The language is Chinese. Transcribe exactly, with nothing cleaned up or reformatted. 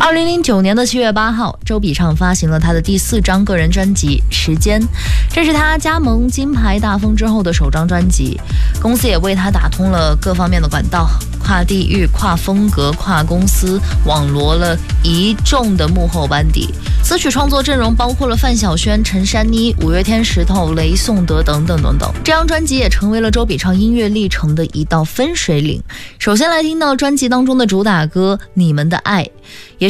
二零零九年的七月八号，周笔畅发行了他的第四张个人专辑《时间》，这是他加盟金牌大风之后的首张专辑。公司也为他打通了各方面的管道，跨地域、跨风格、跨公司，网罗了一众的幕后班底。词曲创作阵容包括了范晓萱、陈珊妮、五月天、石头、雷颂德等等等等。这张专辑也成为了周笔畅音乐历程的一道分水岭。首先来听到专辑当中的主打歌《你们的爱》，也